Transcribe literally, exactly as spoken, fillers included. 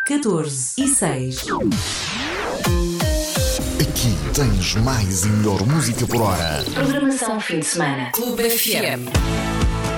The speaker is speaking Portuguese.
catorze e seis. Aqui tens mais e melhor música por hora. Programação fim de semana. Clube F M.